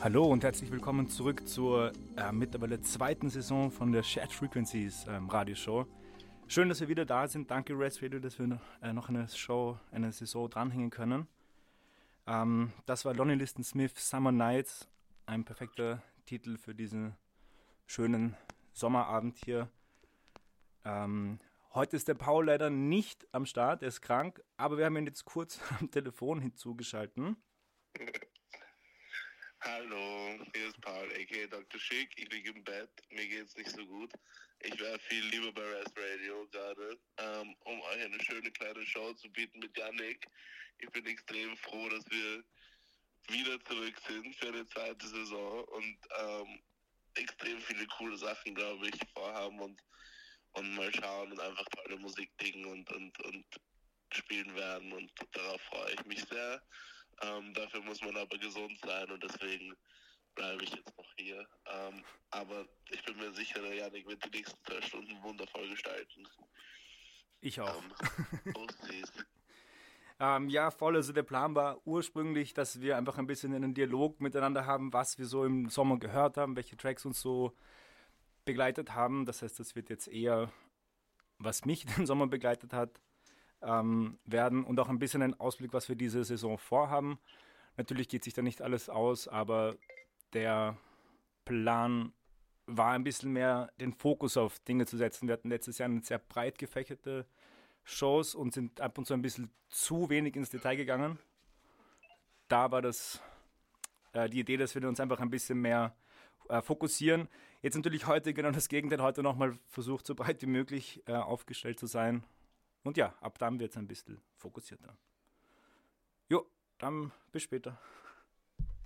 Hallo und herzlich willkommen zurück zur mittlerweile zweiten Saison von der Shared Frequencies Radioshow. Schön, dass wir wieder da sind. Danke Res Radio, dass wir noch eine Saison dranhängen können. Das war Lonnie Liston Smith, Summer Nights, ein perfekter Titel für diesen schönen Sommerabend hier. Heute ist der Paul leider nicht am Start, er ist krank, aber wir haben ihn jetzt kurz am Telefon hinzugeschalten. Hallo, hier ist Paul, a.k.a. Dr. Schick. Ich liege im Bett, mir geht's nicht so gut. Ich wäre viel lieber bei Res Radio gerade, um euch eine schöne kleine Show zu bieten mit Yannick. Ich bin extrem froh, dass wir wieder zurück sind für eine zweite Saison und extrem viele coole Sachen, glaube ich, vorhaben und mal schauen und einfach tolle Musik dingen und spielen werden, und darauf freue ich mich sehr. Dafür muss man aber gesund sein und deswegen bleibe ich jetzt noch hier. Aber ich bin mir sicher, der Yannick wird die nächsten 2 Stunden wundervoll gestalten. Ich auch. Prost. Ja, voll. Also der Plan war ursprünglich, dass wir einfach ein bisschen einen Dialog miteinander haben, was wir so im Sommer gehört haben, welche Tracks uns so begleitet haben. Das heißt, das wird jetzt eher, was mich den Sommer begleitet hat, werden und auch ein bisschen ein Ausblick, was wir diese Saison vorhaben. Natürlich geht sich da nicht alles aus, aber der Plan war ein bisschen mehr, den Fokus auf Dinge zu setzen. Wir hatten letztes Jahr eine sehr breit gefächerte Shows und sind ab und zu ein bisschen zu wenig ins Detail gegangen. Da war das die Idee, dass wir uns einfach ein bisschen mehr fokussieren. Jetzt natürlich heute genau das Gegenteil. Heute nochmal versucht, so breit wie möglich aufgestellt zu sein. Und ja, ab dann wird es ein bisschen fokussierter. Jo, dann bis später.